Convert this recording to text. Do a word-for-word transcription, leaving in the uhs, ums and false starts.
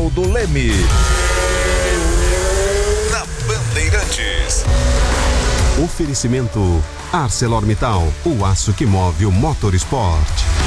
Geraldo Leme. Na Bandeirantes. Oferecimento ArcelorMittal, o aço que move o Motorsport.